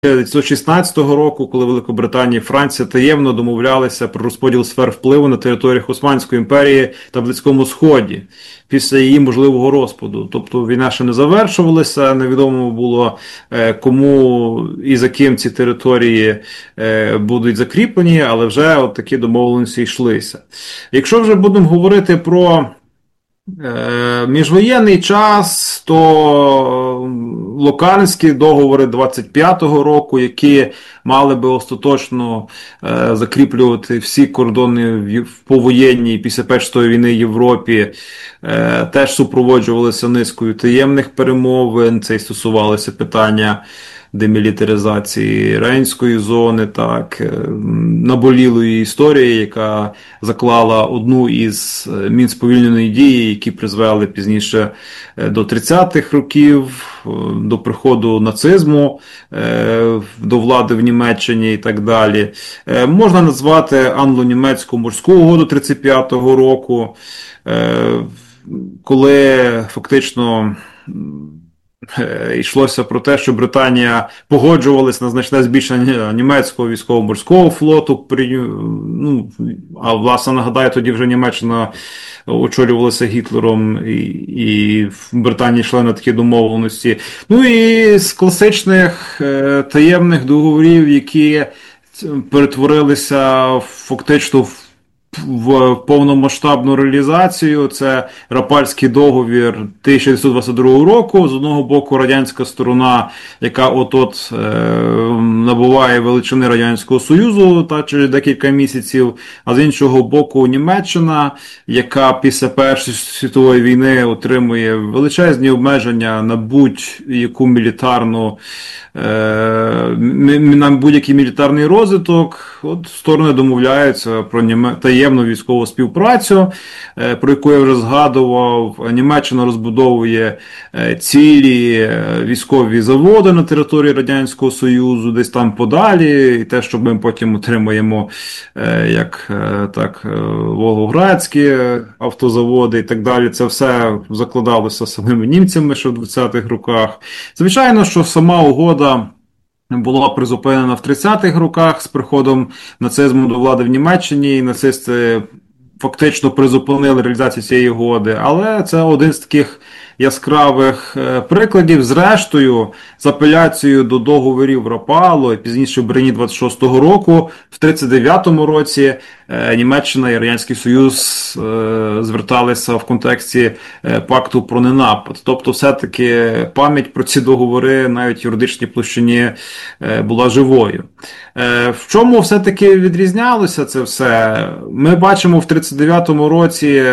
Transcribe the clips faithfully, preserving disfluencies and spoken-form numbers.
тисяча дев'ятсот шістнадцятого року, коли Великобританія і Франція таємно домовлялися про розподіл сфер впливу на територіях Османської імперії та Близькому Сході після її можливого розпаду. Тобто війна ще не завершувалася, невідомо було, кому і за ким ці території будуть закріплені, але вже от такі домовленості йшлися. Якщо вже будемо говорити про міжвоєнний час, то Локарнські договори двадцять п'ятого року, які мали би остаточно е, закріплювати всі кордони в, в повоєнній після Першої війни Європі, е, теж супроводжувалися низкою таємних перемовин. Це й стосувалося питання демілітаризації Рейнської зони, так, наболілої історії, яка заклала одну із мін сповільненої дії, які призвели пізніше до тридцятих років, до приходу нацизму до влади в Німеччині і так далі. Можна назвати англо-німецьку морську угоду тридцять п'ятого року, коли фактично йшлося про те, що Британія погоджувалась на значне збільшення німецького військово-морського флоту. Ну, а власне, нагадаю, тоді вже Німеччина очолювалася Гітлером, і, і в Британії йшли на такі домовленості. Ну і з класичних е, таємних договорів, які перетворилися фактично в в повномасштабну реалізацію. Це Рапальський договір тисяча дев'ятсот двадцять другого року. З одного боку радянська сторона, яка от-от е, набуває величини Радянського Союзу та через декілька місяців, а з іншого боку Німеччина, яка після Першої світової війни отримує величезні обмеження на будь-яку мілітарну е, на будь-який мілітарний розвиток. От сторони домовляються про Німеччину таємну військову співпрацю, про яку я вже згадував. Німеччина розбудовує цілі військові заводи на території Радянського Союзу, десь там подалі, і те, що ми потім отримаємо, як так, Волгоградські автозаводи і так далі, це все закладалося самими німцями ще в двадцятих роках. Звичайно, що сама угода була призупинена в тридцятих роках з приходом нацизму до влади в Німеччині, і нацисти фактично призупинили реалізацію цієї угоди. Але це один з таких яскравих прикладів. Зрештою, з апеляцією до договорів Рапалу, і пізніше в Берліні двадцять шостого року, в тридцять дев'ятому році Німеччина і Радянський Союз зверталися в контексті пакту про ненапад. Тобто, все-таки пам'ять про ці договори навіть в юридичній площині була живою. В чому все-таки відрізнялося це все? Ми бачимо в тридцять дев'ятому році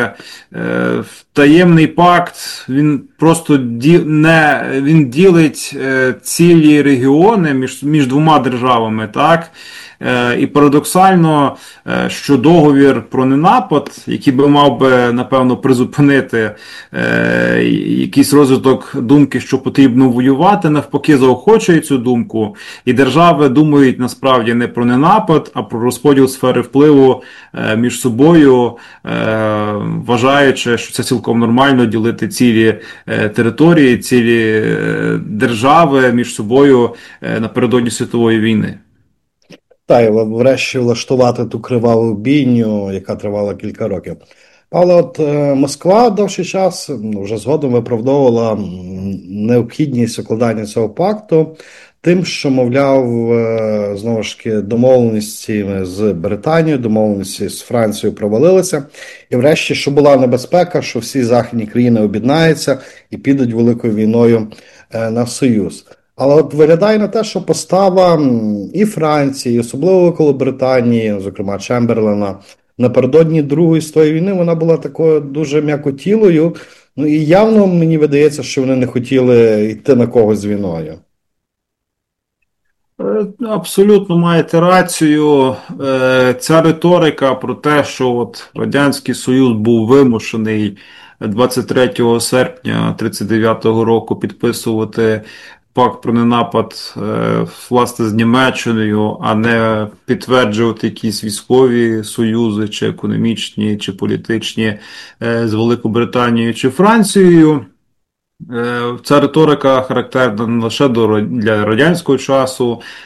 таємний пакт, він просто ді, не, він ділить цілі регіони між, між двома державами, так? І парадоксально, що договір про ненапад, який би мав би, напевно, призупинити е, якийсь розвиток думки, що потрібно воювати, навпаки заохочує цю думку, і держави думають насправді не про ненапад, а про розподіл сфери впливу е, між собою, е, вважаючи, що це цілком нормально ділити цілі е, території, цілі е, держави між собою е, напередодні світової війни. Та й врешті влаштувати ту криваву бійню, яка тривала кілька років. Але от е, Москва довший час, ну, вже згодом виправдовувала необхідність укладання цього пакту тим, що, мовляв, е, знову ж таки, домовленості з Британією, домовленості з Францією провалилися. І врешті, що була небезпека, що всі західні країни об'єднаються і підуть великою війною е, на Союз. Але от виглядає на те, що постава і Франції, і особливо Великобританії, зокрема Чемберлена, напередодні Другої світової війни, вона була такою дуже м'якотілою. Ну і явно мені видається, що вони не хотіли йти на когось з війною. Абсолютно маєте рацію. Ця риторика про те, що от Радянський Союз був вимушений двадцять третього серпня тридцять дев'ятого року підписувати пакт про ненапад, власне, з Німеччиною, а не підтверджувати якісь військові союзи, чи економічні, чи політичні з Великобританією, чи Францією. Ця риторика характерна не лише для радянського часу,